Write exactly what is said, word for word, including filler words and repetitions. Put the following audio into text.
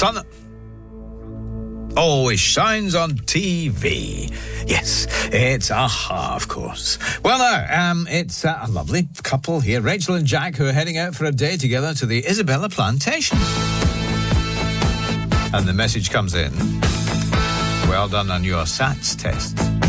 Sun... always shines on T V. Yes, it's a-ha, of course. Well, now, um, it's uh, a lovely couple here, Rachel and Jack, who are heading out for a day together to the Isabella Plantation. And the message comes in. Well done on your SATs test.